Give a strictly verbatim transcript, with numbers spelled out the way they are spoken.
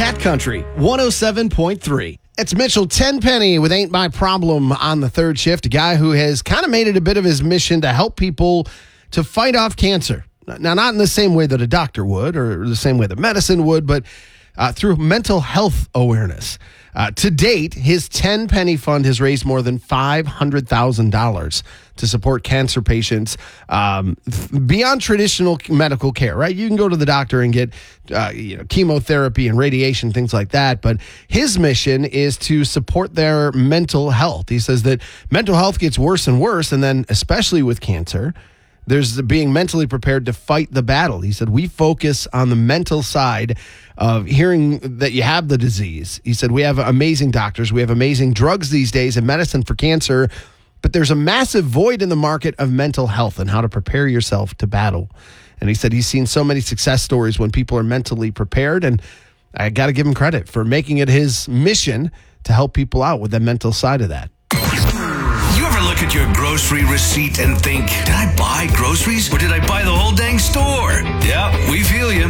Cat Country one oh seven point three. It's Mitchell Tenpenny with Ain't My Problem on the third shift, a guy who has kind of made it a bit of his mission to help people to fight off cancer. Now, not in the same way that a doctor would or the same way that medicine would, but uh, through mental health awareness. Uh, to date, his Tenpenny Fund has raised more than five hundred thousand dollars to support cancer patients um, beyond traditional medical care, right? You can go to the doctor and get uh, you know, chemotherapy and radiation, things like that. But his mission is to support their mental health. He says that mental health gets worse and worse, and then especially with cancer, there's the being mentally prepared to fight the battle. He said, we focus on the mental side of hearing that you have the disease. He said, we have amazing doctors. We have amazing drugs these days and medicine for cancer, but there's a massive void in the market of mental health and how to prepare yourself to battle. And he said he's seen so many success stories when people are mentally prepared, and I got to give him credit for making it his mission to help people out with the mental side of that. You ever look at your grocery receipt and think, did I buy